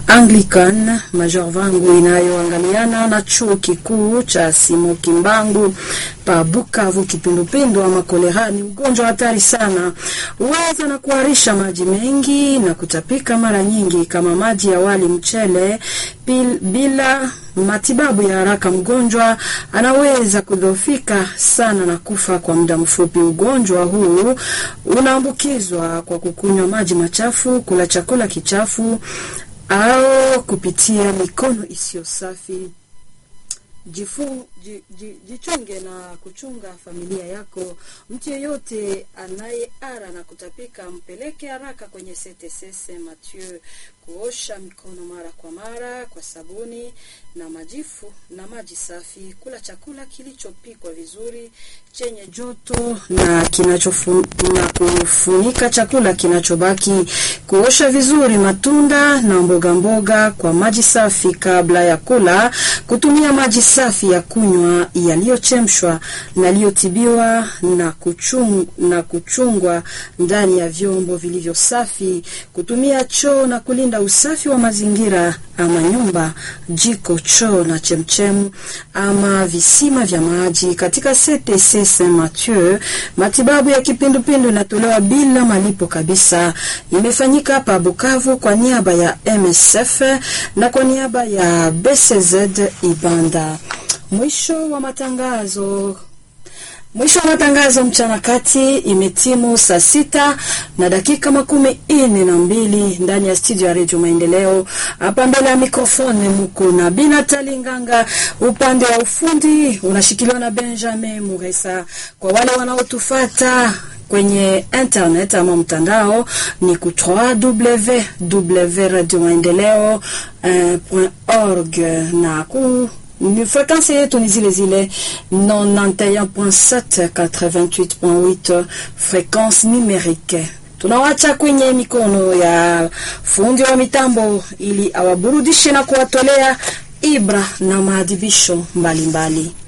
Anglican Major Vangu inayoangaliana na chuo kikuu cha Simo Kimbangu pa Bukavu. Kipindupindu ama kolera ni ugonjwa hatari sana, uweza na kuharisha maji mengi na kutapika mara nyingi kama maji ya wali mchele. Bila matibabu ya haraka mgonjwa anaweza kudhoofika sana na kufa kwa muda mfupi. Ugonjwa huu unaambukizwa kwa kukunywa maji machafu, kula chakula kichafu au kupitia mikono isiyo safi. Jichunge na kuchunga familia yako. Mtu yeyote anayeara na kutapika mpeleke haraka kwenye CTC Mathieu. Kuosha mikono mara kwa mara kwa sabuni na majifu na maji safi. Kula chakula kilichopikwa vizuri chenye joto na kufunika chakula kinachobaki. Kuosha vizuri matunda na mboga kwa maji safi kabla ya kula. Kutumia maji safi ya kunywa yaliyochemshwa na yaliyotibiwa na kuchungwa ndani ya vyombo vilivyo safi. Kutumia choo na kulinda usafi wa mazingira ama nyumba, jiko, choo na chemchemu ama visima vya maji. Katika CTC Mathieu, matibabu ya kipindupindu inatolewa bila malipo kabisa. Imefanyika hapa Bukavu kwa niaba ya MSF na kwa niaba ya BCZ Ibanda. Mwisho wa matangazo mchana kati. Imetimu saa 6 na dakika 42 ndani ya studio ya Radio Maendeleo. Hapa mbele ya mikrofoni mko na Binatali Nganga, upande wa ufundi unashikiliwa na Benjamin Muresa. Kwa wale wanaotufuata kwenye internet ama mtandao ni ku www.radiomaendeleo.org na ni fréquence yetu ni zile 91.7 88.8 fréquence numérique. Tunawacha kwenye mikono ya fundi wa mitambo ili awaburudishe na kuwatolea ibra na maadhibisho mbalimbali.